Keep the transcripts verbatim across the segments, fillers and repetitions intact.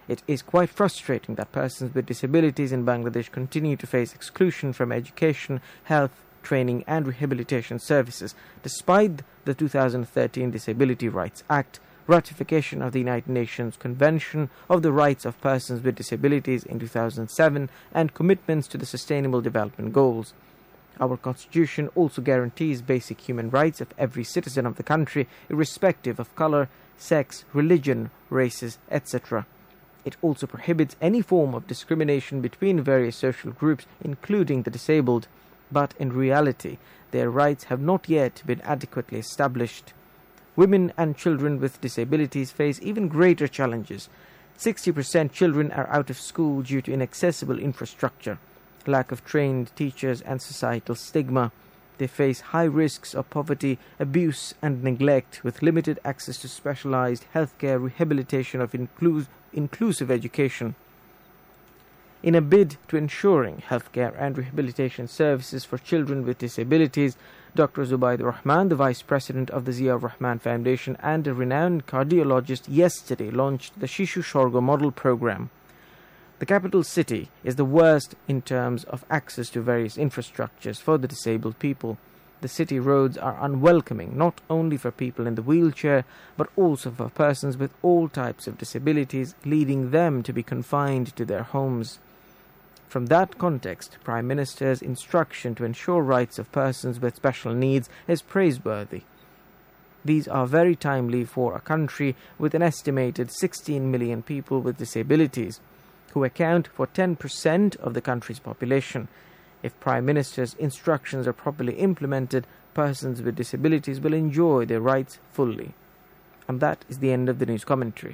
It is quite frustrating that persons with disabilities in Bangladesh continue to face exclusion from education, health, training and rehabilitation services, despite the two thousand thirteen Disability Rights Act, ratification of the United Nations Convention of the Rights of Persons with Disabilities in two thousand seven, and commitments to the Sustainable Development Goals. Our Constitution also guarantees basic human rights of every citizen of the country, irrespective of color, sex, religion, races, et cetera. It also prohibits any form of discrimination between various social groups, including the disabled, but in reality, their rights have not yet been adequately established. Women and children with disabilities face even greater challenges. sixty percent children are out of school due to inaccessible infrastructure, lack of trained teachers and societal stigma. They face high risks of poverty, abuse and neglect, with limited access to specialized healthcare, rehabilitation of inclus- inclusive education. In a bid to ensuring healthcare and rehabilitation services for children with disabilities, Doctor Zubaydah Rahman, the Vice President of the Zia Rahman Foundation and a renowned cardiologist, yesterday launched the Shishu Sorgo Model Program. The capital city is the worst in terms of access to various infrastructures for the disabled people. The city roads are unwelcoming, not only for people in the wheelchair, but also for persons with all types of disabilities, leading them to be confined to their homes. From that context, Prime Minister's instruction to ensure rights of persons with special needs is praiseworthy. These are very timely for a country with an estimated sixteen million people with disabilities, who account for ten percent of the country's population. If Prime Minister's instructions are properly implemented, persons with disabilities will enjoy their rights fully. And that is the end of the news commentary.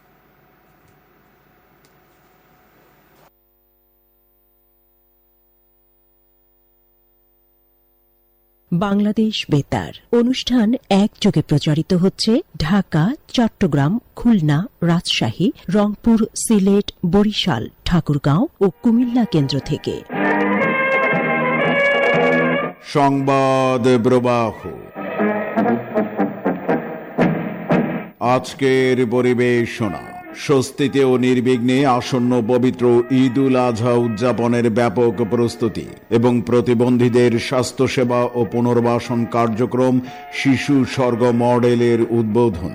Bangladesh বেতার অনুষ্ঠান একযোগে প্রচারিত হচ্ছে ঢাকা, চট্টগ্রাম, খুলনা, রাজশাহী, রংপুর, সিলেট, বরিশাল, ঠাকুরগাঁও ও কুমিল্লা কেন্দ্র থেকে। সংবাদ প্রবাহ আজকের পরিবেশনা। স্বস্তিতে ও নির্বিঘ্নে আসন্ন পবিত্র ঈদ উল আজহা উদযাপনের ব্যাপক প্রস্তুতি এবং প্রতিবন্ধীদের স্বাস্থ্যসেবা ও পুনর্বাসন কার্যক্রম শিশু স্বর্গ মডেলের উদ্বোধন।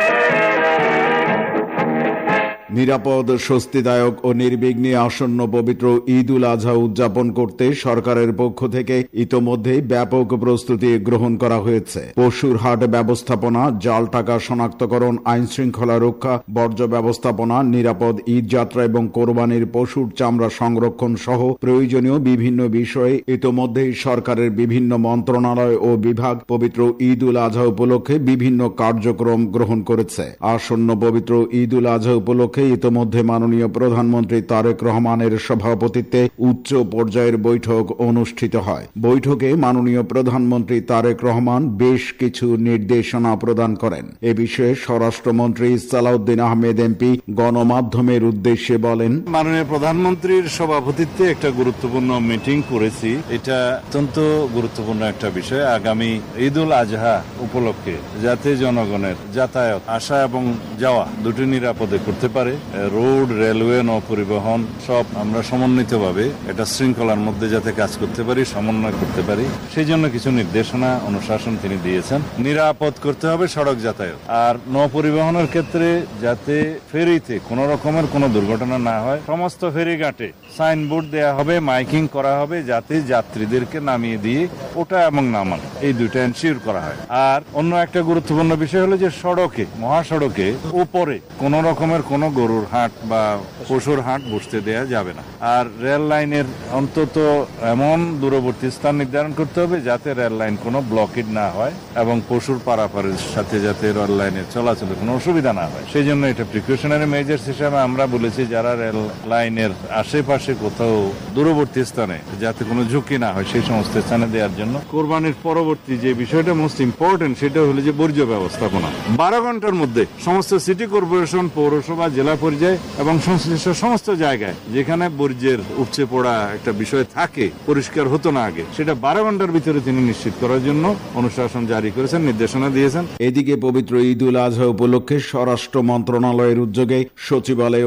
নিরাপদ, স্বস্তিদায়ক ও নির্বিঘ্নে আসন্ন পবিত্র ঈদ উল আজহা উদযাপন করতে সরকারের পক্ষ থেকে ইতোমধ্যে ব্যাপক প্রস্তুতি গ্রহণ করা হয়েছে। পশুর হাট ব্যবস্থাপনা, জাল টাকা শনাক্তকরণ, আইন শৃঙ্খলা রক্ষা, বর্জ্য ব্যবস্থাপনা, নিরাপদ ঈদ যাত্রা এবং কোরবানির পশুর চামড়া সংরক্ষণ সহ প্রয়োজনীয় বিভিন্ন বিষয়ে ইতোমধ্যেই সরকারের বিভিন্ন মন্ত্রণালয় ও বিভাগ পবিত্র ঈদ উল আজহা উপলক্ষে বিভিন্ন কার্যক্রম গ্রহণ করেছে। আসন্ন পবিত্র ঈদ উল আজহা উপলক্ষে ইতোমধ্যে মাননীয় প্রধানমন্ত্রী তারেক রহমানের সভাপতিত্বে উচ্চ পর্যায়ের বৈঠক অনুষ্ঠিত হয়। বৈঠকে মাননীয় প্রধানমন্ত্রী তারেক রহমান বেশ কিছু নির্দেশনা প্রদান করেন। এ বিষয়ে স্বরাষ্ট্রমন্ত্রী সালাউদ্দিন আহমেদ এমপি গণমাধ্যমের উদ্দেশ্যে বলেন, মাননীয় প্রধানমন্ত্রীর সভাপতিত্বে একটা গুরুত্বপূর্ণ মিটিং করেছি। এটা অত্যন্ত গুরুত্বপূর্ণ একটা বিষয়। আগামী ঈদ উল আজহা উপলক্ষে যাতে জনগণের যাতায়াত, আসা এবং যাওয়া দুটি নিরাপদে করতে পারে, রোড, রেলওয়ে, নৌ পরিবহন সব আমরা সমন্বিতভাবে এটা শৃঙ্খলার মধ্যে যাতে কাজ করতে পারি, সমন্বয় করতে পারি, সেই জন্য কিছু নির্দেশনা অনুশাসন তিনি দিয়েছেন। নিরাপদ করতে হবে সড়ক যাতায়াত, আর নৌ পরিবহনের ক্ষেত্রে যাতে ফেরিতে কোন রকমের কোন দুর্ঘটনা না হয়, সমস্ত ফেরিঘাটে সাইনবোর্ড দেয়া হবে, মাইকিং করা হবে, যাতে যাত্রীদেরকে নামিয়ে দিয়ে ওটা এবং নামান এই দুইটা এনশিওর করা হয়। আর অন্য একটা গুরুত্বপূর্ণ বিষয় হলো যে সড়কে, মহাসড়কে উপরে কোন রকমের কোন গরুর হাট বা পশুর হাট বসতে দেয়া যাবে না। আর রেল লাইনের অন্তত এমন দূরবর্তী স্থান নির্ধারণ করতে হবে যাতে রেল লাইন কোনো ব্লকেড না হয় এবং পশুর পারাপারের সাথে যাতে রেল লাইনের চলাচলে কোনো অসুবিধা না হয়। সেই জন্য এটা প্রিকশনারি মেজার্স হিসেবে আমরা বলেছি যারা রেল লাইনের আশেপাশে কোথাও দূরবর্তী স্থানে যাতে কোনো ঝুঁকি না হয় সেই সমস্ত স্থানে দেওয়ার জন্য। কোরবানির পরবর্তী যে বিষয়টা মোস্ট ইম্পর্টেন্ট সেটা হলো যে বর্জ্য ব্যবস্থাপনা। বারো ঘন্টার মধ্যে সমস্ত সিটি কর্পোরেশন, পৌরসভা, জেলা পর্যায়ে এবং সংশ্লিষ্ট সমস্ত জায়গায় যেখানে বর্জ্যের উপচে পড়া একটা বিষয় থাকে, পরিষ্কার হতো না আগে, সেটা বারো ঘন্টার ভিতরে তিনি নিশ্চিত করার জন্য অনুশাসন জারি করেছেন, নির্দেশনা দিয়েছেন। এদিকে পবিত্র ঈদ উল আজহা উপলক্ষে স্বরাষ্ট্র মন্ত্রণালয়ের উদ্যোগে সচিবালয়